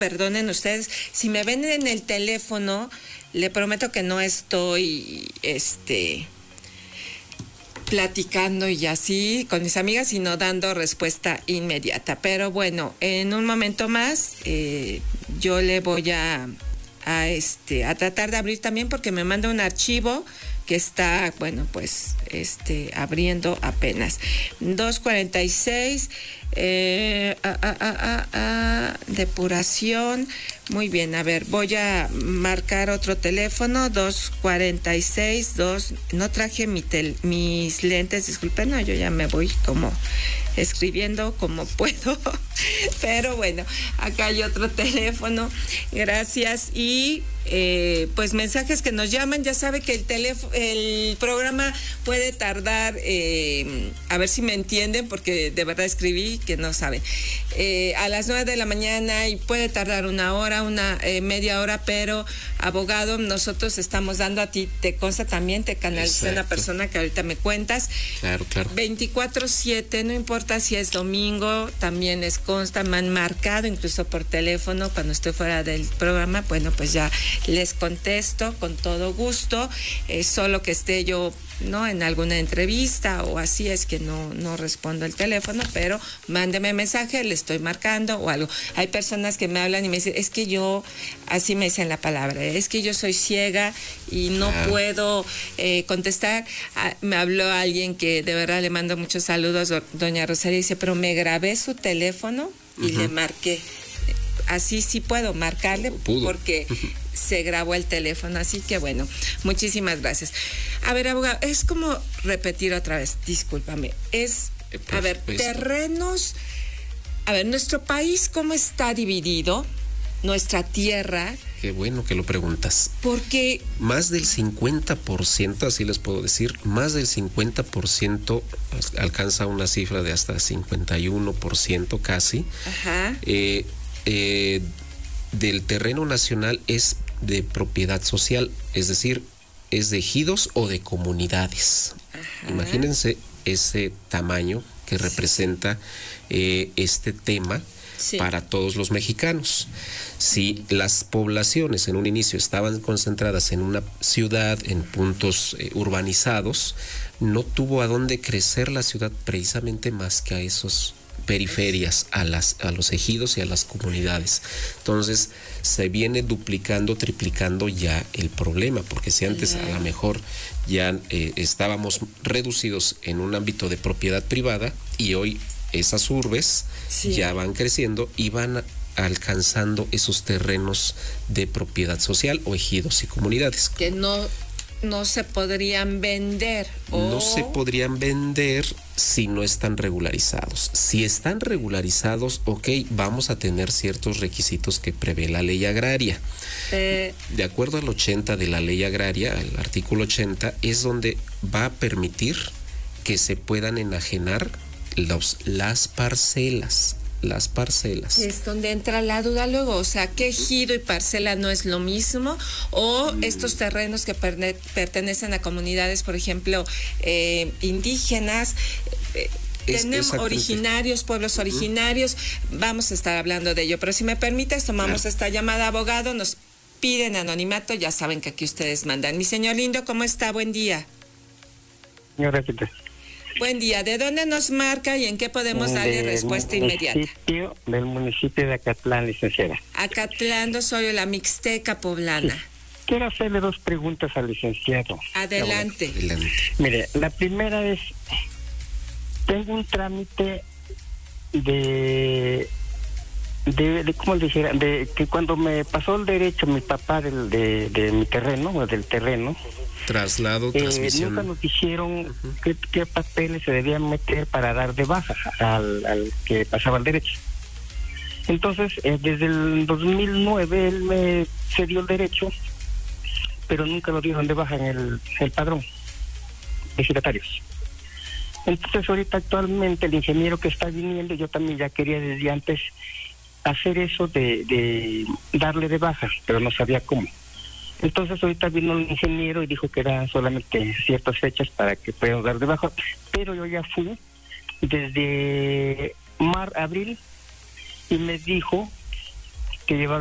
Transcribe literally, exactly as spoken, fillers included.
perdonen ustedes, si me ven en el teléfono, le prometo que no estoy, este... platicando y así con mis amigas, sino dando respuesta inmediata. Pero bueno, en un momento más eh, yo le voy a, a, este, a tratar de abrir también porque me manda un archivo que está, bueno, pues este, abriendo apenas. dos cuarenta y seis, eh, ah, ah, ah, ah, ah, depuración. Muy bien, a ver, voy a marcar otro teléfono, dos cuarenta y seis, dos, no traje mi tel, mis lentes, disculpen, no, yo ya me voy como escribiendo como puedo, pero bueno, acá hay otro teléfono, gracias, y eh, pues mensajes que nos llaman, ya sabe que el teléfono, el programa puede tardar, eh, a ver si me entienden, porque de verdad escribí que no saben, eh, a las nueve de la mañana y puede tardar una hora, una eh, media hora, pero abogado, nosotros estamos dando a ti, te consta también, te canaliza una persona que ahorita me cuentas. Claro, claro. veinticuatro siete, no importa si es domingo, también les consta, me han marcado incluso por teléfono cuando estoy fuera del programa, bueno, pues ya les contesto con todo gusto, eh, solo que esté yo, ¿no?, en alguna entrevista o así, es que no, no respondo el teléfono, pero mándeme mensaje, le estoy marcando o algo. Hay personas que me hablan y me dicen, es que yo, así me dicen la palabra, es que yo soy ciega y no ah. puedo eh, contestar. Ah, me habló alguien que de verdad le mando muchos saludos, doña Rosario, dice, pero me grabé su teléfono y uh-huh. le marqué. Así sí puedo marcarle Pudo. porque se grabó el teléfono, así que bueno, muchísimas gracias. A ver, abogado, es como repetir otra vez, discúlpame, es, a ver, terrenos, a ver, nuestro país, ¿cómo está dividido? Nuestra tierra. Qué bueno que lo preguntas. Porque más del cincuenta por ciento, así les puedo decir, más del cincuenta por ciento alcanza una cifra de hasta cincuenta y uno por ciento casi. Ajá. Eh, eh, del terreno nacional es de propiedad social, es decir, es de ejidos o de comunidades. Ajá. Imagínense ese tamaño que representa eh, este tema. Sí. Para todos los mexicanos. Si las poblaciones en un inicio estaban concentradas en una ciudad, en puntos eh, urbanizados, no tuvo a dónde crecer la ciudad precisamente más que a esos periferias, a las a los ejidos y a las comunidades. Entonces se viene duplicando, triplicando ya el problema, porque si antes a lo mejor ya eh, estábamos reducidos en un ámbito de propiedad privada y hoy esas urbes sí. ya van creciendo y van alcanzando esos terrenos de propiedad social o ejidos y comunidades. Que no, no se podrían vender. O... No se podrían vender si no están regularizados. Si están regularizados, ok, vamos a tener ciertos requisitos que prevé la ley agraria. Eh... De acuerdo al ochenta de la ley agraria, al artículo ochenta, es donde va a permitir que se puedan enajenar Los, las parcelas, las parcelas. Es donde entra la duda luego, o sea, ¿qué ejido y parcela no es lo mismo? O mm. estos terrenos que perne, pertenecen a comunidades, por ejemplo, eh, indígenas, eh, es, tenemos originarios, pueblos originarios, uh-huh. vamos a estar hablando de ello, pero si me permites, tomamos claro. esta llamada, abogado, nos piden anonimato, ya saben que aquí ustedes mandan. Mi señor lindo, ¿cómo está? Buen día. Señora, ¿qué tal? Buen día. ¿De dónde nos marca y en qué podemos darle respuesta inmediata? Del municipio de Acatlán, licenciada. Acatlán, soy la Mixteca poblana. Sí. Quiero hacerle dos preguntas al licenciado. Adelante. Adelante. Mire, la primera es, tengo un trámite de, de, de ¿cómo le dijera? De que cuando me pasó el derecho mi papá del, de, de mi terreno, o del terreno, traslado, transmisión. Eh, nunca nos dijeron uh-huh. qué, qué papeles se debían meter para dar de baja al, al que pasaba el derecho. Entonces, eh, desde el dos mil nueve él me cedió el derecho, pero nunca lo dieron de baja en el, el padrón de secretarios. Entonces, ahorita actualmente el ingeniero que está viniendo, yo también ya quería desde antes hacer eso de, de darle de baja, pero no sabía cómo. Entonces ahorita vino el ingeniero y dijo que eran solamente ciertas fechas para que puedan dar de baja, pero yo ya fui desde mar, abril, y me dijo que llevaba